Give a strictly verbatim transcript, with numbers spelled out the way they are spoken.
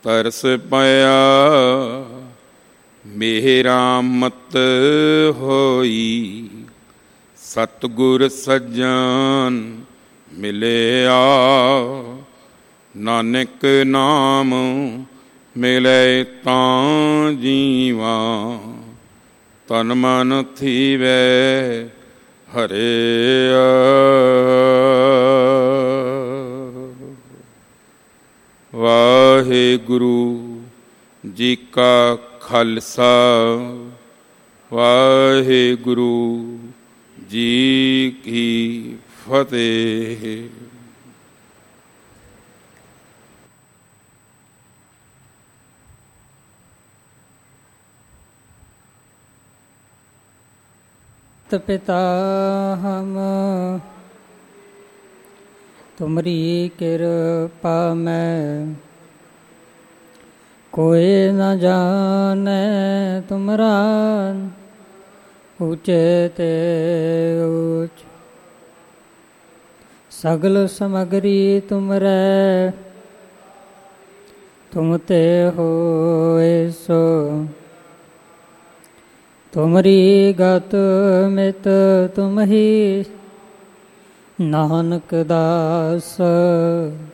ਤਰਸ ਪਿਆ ਮੇਰਾ ਮਤ ਹੋਈ। ਸਤਿਗੁਰ ਸੱਜਣ ਮਿਲਿਆ ਨਾਨਕ ਨਾਮ ਮਿਲੇ ਤਾਂ ਜੀਵਾ। ਤਨ ਮਨ ਥੀਵੈ ਹਰਿਆ। ਵਾਹਿਗੁਰੂ ਜੀ ਕਾ ਖਾਲਸਾ ਵਾਹਿਗੁਰੂ ਜੀ ਕੀ ਫਤਿਹ। ਪਿਤਾ ਹਮ ਤੁਮਰੀ ਕਿਰਪਾ ਮੈਂ, ਕੋਇ ਨ ਜਾਣੈ ਤੁਮਰਾ ਊਚੇ ਤੇ ਊਚ। ਸਗਲ ਸਮਗਰੀ ਤੁਮਰੈ ਤੁਮ ਤੇ ਹੋਇ ਸੋ। ਤੁਮਰੀ ਗਤ ਮਿਤ ਤੁਮ ਹੀ ਨਾਨਕ ਦਾਸ।